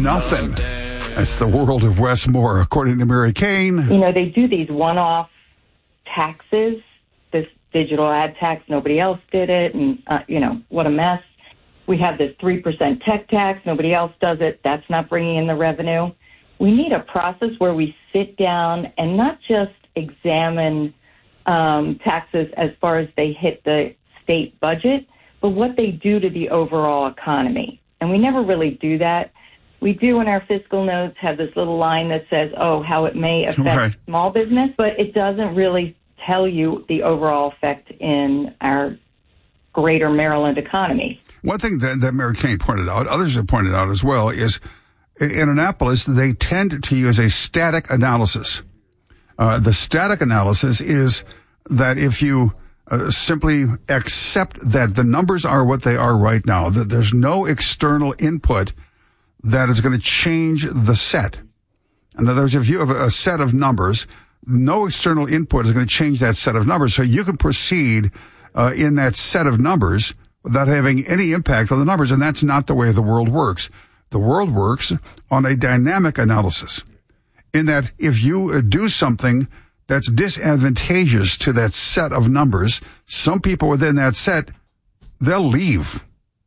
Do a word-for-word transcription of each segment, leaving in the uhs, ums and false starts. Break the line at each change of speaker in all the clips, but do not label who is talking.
nothing. That's the world of Wes Moore, according to Mary Kane.
You know, they do these one-off taxes, this digital ad tax, nobody else did it, and, uh, you know, what a mess. We have this three percent tech tax, nobody else does it, that's not bringing in the revenue. We need a process where we sit down and not just examine um, taxes as far as they hit the state budget, but what they do to the overall economy. And we never really do that. We do in our fiscal notes have this little line that says, oh, how it may affect
right.
small business, but it doesn't really tell you the overall effect in our greater Maryland economy.
One thing that, that Mary Kane pointed out, others have pointed out as well, is in Annapolis, they tend to use a static analysis. Uh, the static analysis is that if you uh, simply accept that the numbers are what they are right now, that there's no external input that is going to change the set. In other words, if you have a set of numbers, no external input is going to change that set of numbers. So you can proceed uh, in that set of numbers without having any impact on the numbers. And that's not the way the world works. The world works on a dynamic analysis, in that if you do something that's disadvantageous to that set of numbers, some people within that set, they'll leave.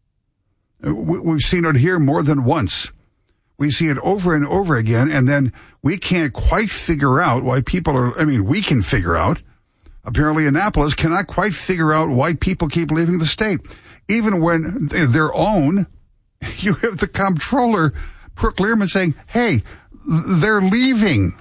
We've seen it here more than once. We see it over and over again, and then we can't quite figure out why people are, I mean, we can figure out. Apparently Annapolis cannot quite figure out why people keep leaving the state. Even when their own, you have the comptroller, Brooke Learman, saying, hey, they're leaving.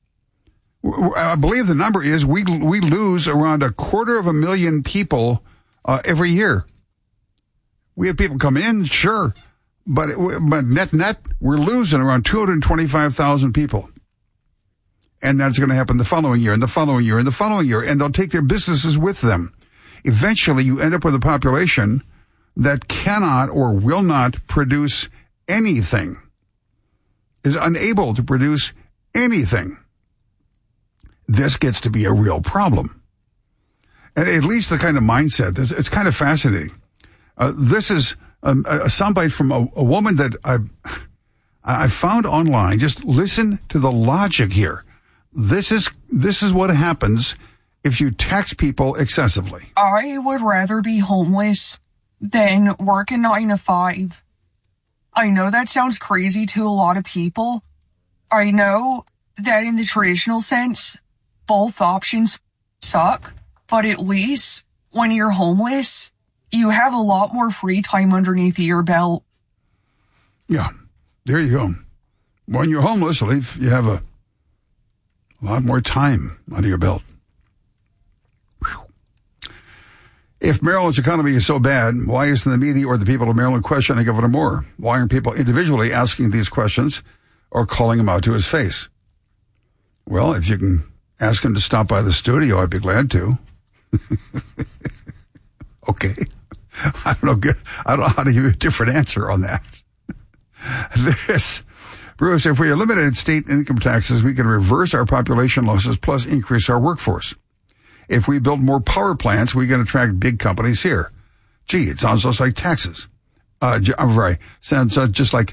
I believe the number is we we lose around a quarter of a million people uh, every year. We have people come in, sure, but but net net, we're losing around two hundred twenty-five thousand people. And that's going to happen the following year, and the following year, and the following year, and they'll take their businesses with them. Eventually, you end up with a population that cannot or will not produce anything, is unable to produce anything. This gets to be a real problem. And at least the kind of mindset, it's, it's kind of fascinating. Uh, this is a, a soundbite from a, a woman that I I found online. Just listen to the logic here. This is this is what happens if you tax people excessively.
I would rather be homeless than work a nine to five. I know that sounds crazy to a lot of people. I know that in the traditional sense, both options suck, but at least when you're homeless, you have a lot more free time underneath your belt.
Yeah, there you go. When you're homeless, at least you have a lot more time under your belt. Whew. If Maryland's economy is so bad, why isn't the media or the people of Maryland questioning Governor Moore? Why aren't people individually asking these questions or calling him out to his face? Well, if you can ask him to stop by the studio, I'd be glad to. Okay. I don't know. Good. I don't know how to give you a different answer on that. This, Bruce, if we eliminated state income taxes, we can reverse our population losses plus increase our workforce. If we build more power plants, we can attract big companies here. Gee, it sounds just like taxes. Uh, I'm right. Sounds uh, just like